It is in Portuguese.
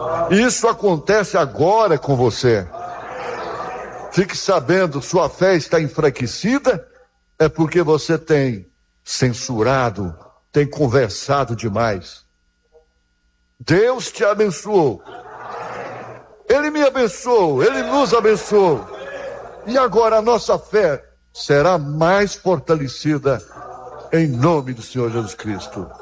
Isso acontece agora com você. Fique sabendo, sua fé está enfraquecida, é porque você tem censurado, tem conversado demais. Deus te abençoou. Ele me abençoou, Ele nos abençoou. E agora a nossa fé será mais fortalecida em nome do Senhor Jesus Cristo.